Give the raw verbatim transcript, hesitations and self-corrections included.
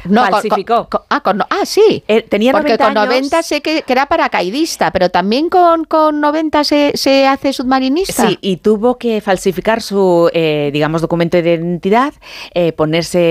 No, falsificó. Con, con, ah, con, ah, sí. Eh, tenía Porque noventa con años. noventa sé que, que era paracaidista, pero también con, con noventa se, se hace submarinista. Sí, y tuvo que falsificar su, eh, digamos, documento de identidad, eh, ponerse